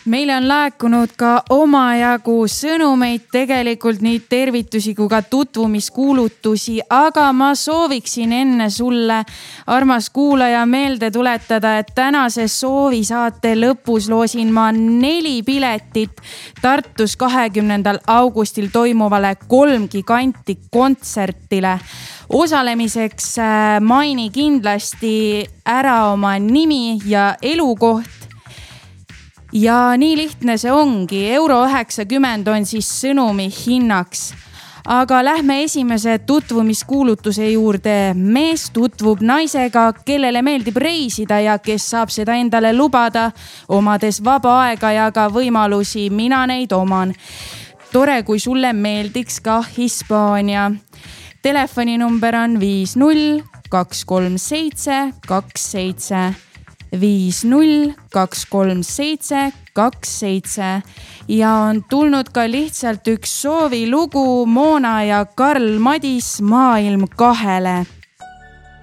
Meile on laekunud ka omajagu sõnumeid, tegelikult nii tervitusi kui ka tutvumiskuulutusi, aga ma sooviksin enne sulle, armas kuulaja, meelde tuletada, et tänase soovisaate lõpus loosin ma 4 piletit Tartus 20. augustil toimuvale 3 giganti kontsertile. Osalemiseks maini kindlasti ära oma nimi ja elukoht. Ja nii lihtne see ongi. €90 on siis sõnumi hinnaks. Aga lähme esimese tutvumiskuulutuse juurde. Mees tutvub naisega, kellele meeldib reisida ja kes saab seda endale lubada, omades vaba aega ja ka võimalusi. Mina neid oman. Tore, kui sulle meeldiks ka Hispaania. Telefoninumber on 50-237-27. 50-237-27 ja on tulnud ka lihtsalt üks soovilugu Moona ja Karl Madis Maailm 2.